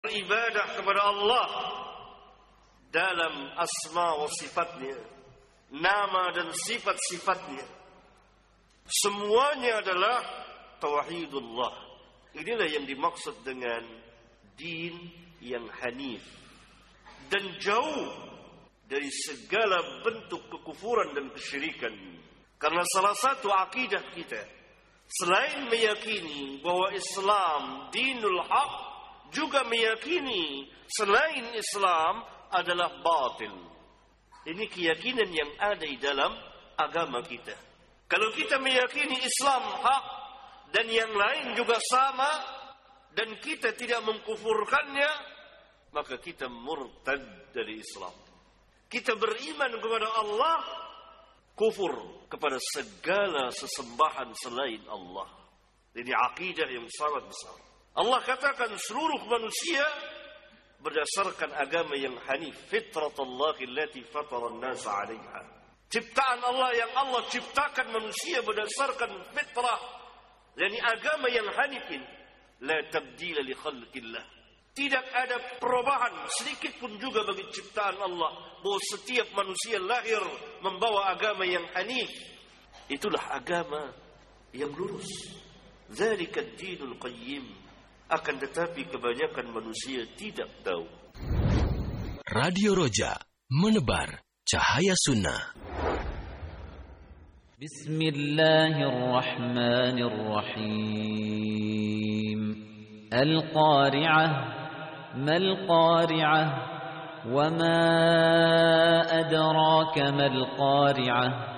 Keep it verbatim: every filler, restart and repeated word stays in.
ibadah kepada Allah dalam asma wa sifatnya, nama dan sifat-sifatnya, semuanya adalah tauhidullah. Inilah yang dimaksud dengan din yang hanif dan jauh dari segala bentuk kekufuran dan kesyirikan. Karena salah satu akidah kita, selain meyakini bahwa Islam dinul haq, juga meyakini selain Islam adalah batil. Ini keyakinan yang ada di dalam agama kita. Kalau kita meyakini Islam hak dan yang lain juga sama, dan kita tidak mengkufurkannya, maka kita murtad dari Islam. Kita beriman kepada Allah, kufur kepada segala sesembahan selain Allah. Ini akidah yang sangat besar. Allah katakan seluruh manusia berdasarkan agama yang hanif, fitratallahi allati fatara an-nas 'alaiha. Ciptaan Allah yang Allah ciptakan manusia berdasarkan fitrah, yakni agama yang hanif ini. La tabdila li khalqillah. Tidak ada perubahan sedikit pun juga bagi ciptaan Allah, bahwa setiap manusia lahir membawa agama yang hanif. Itulah agama yang lurus. Dzalika ad-dinul qayyim. Akan tetapi kebanyakan manusia tidak tahu. Radio Roja, menebar cahaya sunnah. Bismillahirrahmanirrahim. Al-Qari'ah, mal-Qari'ah, wa ma adraka mal-Qari'ah.